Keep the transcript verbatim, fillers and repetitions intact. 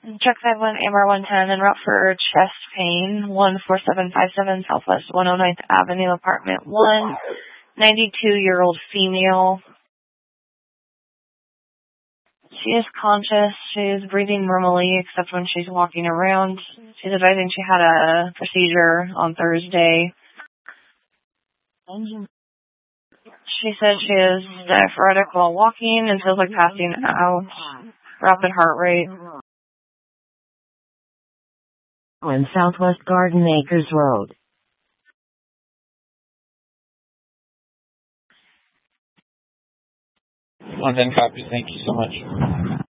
Truck five one, Amber one ten, en route for chest pain, one four seven five seven Southwest one oh ninth Avenue, apartment one, ninety-two-year-old female. She is conscious. She is breathing normally, except when she's walking around. She's advising she had a procedure on Thursday. She said she is diaphoretic while walking and feels like passing out. Rapid heart rate. On Southwest Garden Acres Road. one ten copy. Thank you so much.